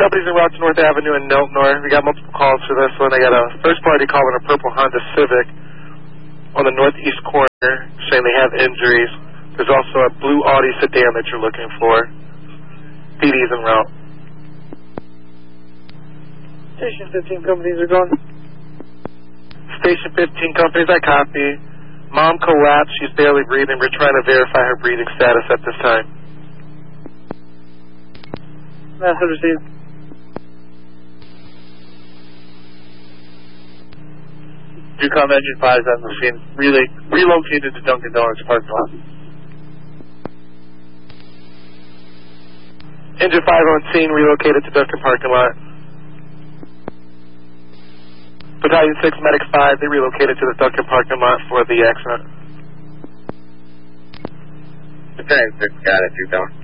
companies en route to North Avenue in Neltnor. We got multiple calls for this one. I got a first party calling a purple Honda Civic on the northeast corner saying they have injuries. There's also a blue Audi sedan that you're looking for. PD's en route. Station 15 companies are going. Station 15 companies, I copy. Mom collapsed. She's barely breathing. We're trying to verify her breathing status at this time. Message received. Ducom Engine 5 is on the scene. Relocated to Dunkin' Donuts parking lot. Engine 5 on scene, relocated to Dunkin' parking lot. Battalion 6, Medic 5, they relocated to the Dunkin' parking lot for the accident. Battalion 6 got it, Ducom.